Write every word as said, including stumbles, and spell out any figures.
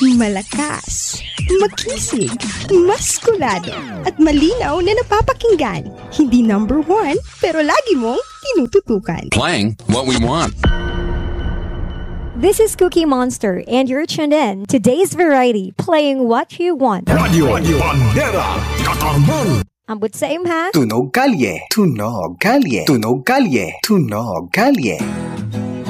Malakas, makisig, maskulado, at malinaw na napapakinggan. Hindi number one, pero lagi mong tinututukan. Playing what we want. This is Cookie Monster, and you're tuned in to Today's Variety, playing what you want. Radio, Radio Bandera, Katarman. Ambot sa imha. Tunog kalye, tunog kalye, tunog kalye, tunog kalye.